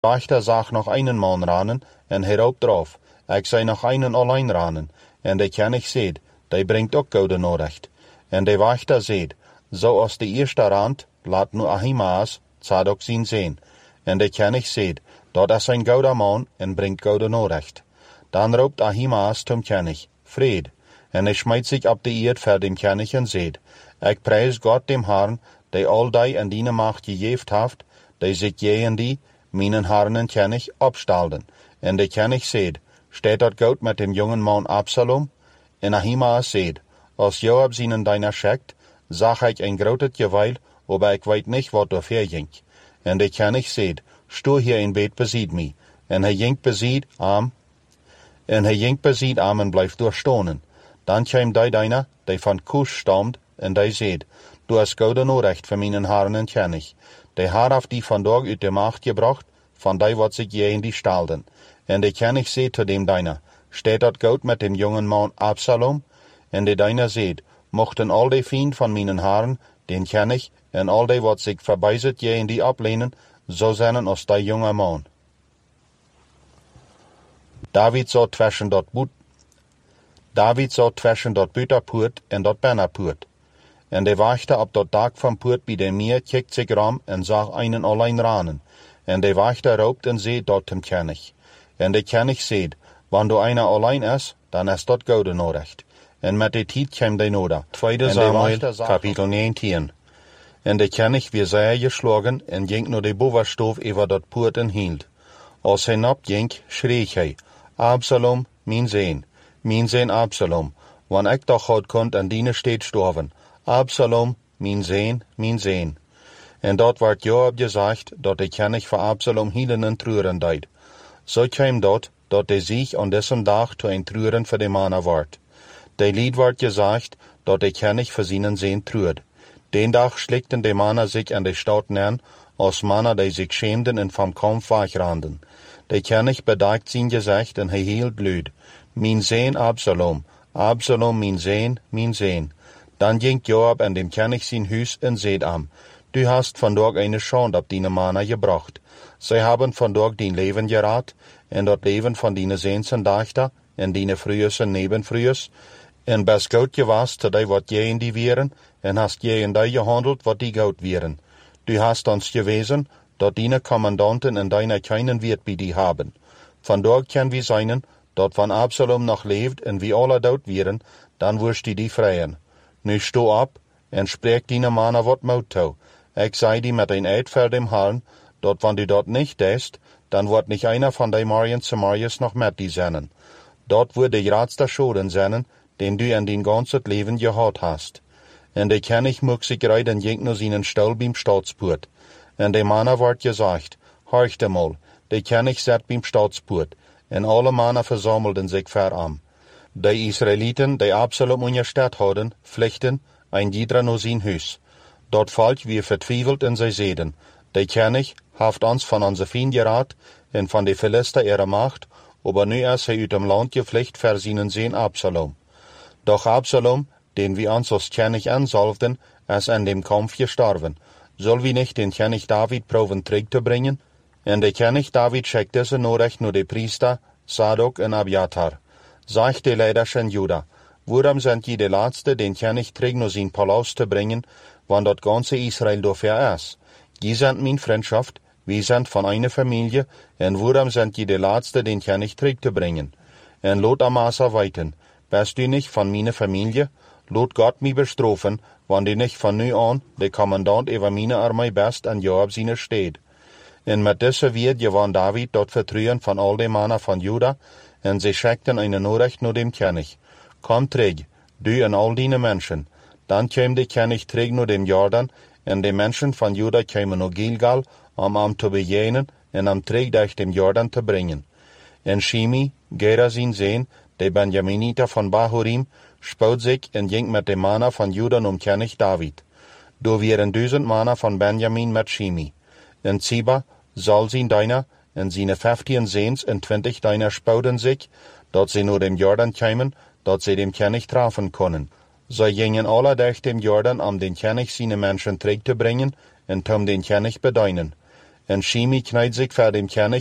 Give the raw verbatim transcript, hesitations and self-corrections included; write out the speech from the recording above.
Wachter zag nog einen man ranen, en hierop drauf, ik zei nog einen allein ranen, en de König seht, die bringt ook goede Nachricht. En de Wachter seht, so als de eerste rand, laat nu Ahimaas, Zadok zien sehen. En de König seht, dat is een goede man, en bringt goede Nachricht. Dan roept Ahimaas zum König, Fried. En hij schmeidt zich op de eerd voor dem König en seht, ik prijs Gott dem Herrn, die all die en die macht gegeeft heeft, die zich je en die, meinen Herrn en König, opstalden. En de König seht, steht dat goed met dem jungen man Absalom? En Ahimaas seht, als Joab seinen deiner schickt, zag ik een groot geweil, aber ik weet niet wat er verging. En de König seht, sto hier in Bett besied mi. En hij jinkt besied am, en hij jinkt besied am en blijft doorstonen. Dan kwam die deiner, die van Kusch stammt, en die seht, du hast goede Nachricht für meinen Herrn en König. Die Herr heeft die vandaag uit de macht gebracht, van die wat zich je in die stalden. En de König seht zu dem deiner, steht dat goed met dem jungen man Absalom? En de deiner seht, mochten al die Fiend van meinen Herrn, den König, en al die wat zich verbijzet je in die ablehnen, so zijn als die junge man. David zo twischen dat boet, David zo twischen dat Büterpoort en dat Bannerpoort. En de wachte op dat dak van poort bij de meer kijkt zich ram en zag einen allein ranen. En de wachte roopt en zeet dat dem König. En de König zeet, wann du einer allein is, dan is dat goede Nachricht. En met de tijd kwam de noda. Tweede Samuel, kapitel negentien. En de König weer zeer geschlagen en ging naar de bovenstoof over dat poort en hield. Als hij opging, schreef hij, Absalom, mijn zoon, mijn zoon Absalom, wanneer ik toch had kon en diene steeds sterven. Absalom, mijn zoon, mijn zoon. En dat werd Joab gezegd, dat de König voor Absalom hielen en treuren deed. Zo kwam dat, dat de zich aan diesem dag te een treuren voor de mannen werd. De lied werd gezegd, dat de König voor zijn zoon treurde. Den dag schlikten de mannen zich aan de stad neer, als mannen die zich schämden en vom Kampf wegranden. De König bedekt zijn gezicht en hij hield luid, mijn zoon Absalom, Absalom, mijn zoon, mijn zoon. Dan ging Joab en dem König zijn huis en zeid am, du hast vandaag eine Schande op die mannen gebracht. Zij hebben vandaag dien leven geraad, en dat leven van die zoons en dochter, en die vroeus en nebenvroeus, en best goud gewas te die wat jij in die wieren, en hast jij in die gehandeld wat die goud wieren. Du hast ons gewezen, dat die commandanten en deine keinen Wert bij die haben. Vandaag kan wie zijn, dat van Absalom nog leeft en wie alle dood wieren, dan wirst die die vrijen. Nu sto op, en spreek die mannen wat mout toe. Ik zei die met een eid voor dem Herrn, dat wann du dat nicht deest, dan wordt nicht einer van die Marien Samarias nog met die zennen. Dat wordt de grootste schoden zennen, den du in din ganzes leven gehad hast. En de König mocht zich rijden en ging naar zijn stal beim Staatspoort. En de mannen wordt gezegd, horchte mal, de König zet beim Staatspoort. En alle mannen versammelden zich ver am. De Israeliten, die Absalom onderstützt hadden, vluchten, ein jeder naar zijn huis. Dat volk weer vertwijfeld in zijn zeden. De König heeft ons van onze vriend geraad en van de Philister ihre macht, aber nu is hij uit dem land gevlucht voor zijn zoon Absalom. Doch Absalom, den wir uns als König ansalvden, ist in dem Kampf gestorben. Soll wir nicht den König David proben zurückzubringen? Und der König David schickt diese Nachricht nur die Priester, Zadok und Abiathar. Sagt die Leiders in Juda, warum sind die die Letzte, den König zurück nur sein Palast zu bringen, wann das ganze Israel dafür ist? Die sind mein Freundschaft, wir sind von einer Familie, und warum sind die die Letzte, den König zurückzubringen? Und lot Amasa weiten, bist du nicht von meiner Familie? Lot Gott mich bestrafen, wann du nicht von nu an der Kommandant über meine Armee bist an Joab seine steht. Und mit dieser wird gewann David dort Vertrauen von all den Männern von Juda, und sie schickten eine Nachricht nur dem König. Komm zurück, du und all deine Menschen. Dann kam der König zurück nur dem Jordan, und die Menschen von Juda kamen nach Gilgal, um am zu begegnen und am zurück durch den Jordan zu bringen. Und Shimi, Gera sein Sohn, der Benjaminiter von Bahurim, spoot sich und ging mit dem Manner von Juda um König David. Da wären tausend Manner von Benjamin mit Shimi. Und Ziba, Saul sein Deiner, und seine fünfzehn Sehns und zwanzig Deiner spoten sich, dat sie nur dem Jordan kämen, dat sie dem König treffen können. Sie gingen alle durch dem Jordan, um den König seine Menschen zurückzubringen und um den König bedeinen. En Shimi kneed zich voor dem